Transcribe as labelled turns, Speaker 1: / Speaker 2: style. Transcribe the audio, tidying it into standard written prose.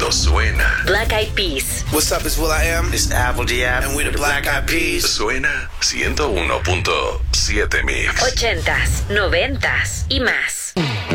Speaker 1: cuando suena.
Speaker 2: Black Eyed Peas.
Speaker 3: What's up, it's will.i.am.
Speaker 4: It's Apple Diab.
Speaker 3: And we the Black Eyed Peas.
Speaker 1: Suena 101.7 Mix.
Speaker 2: 80s, 90s y más.